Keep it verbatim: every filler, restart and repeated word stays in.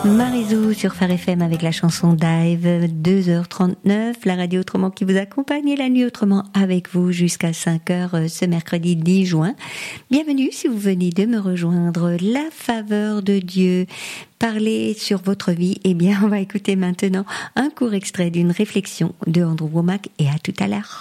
Marisou sur Phare F M avec la chanson Dive, deux heures trente-neuf, la radio autrement qui vous accompagne et la nuit autrement avec vous jusqu'à cinq heures ce mercredi dix juin. Bienvenue si vous venez de me rejoindre, la faveur de Dieu. Parler sur votre vie, eh bien on va écouter maintenant un court extrait d'une réflexion de Andrew Womack et à tout à l'heure.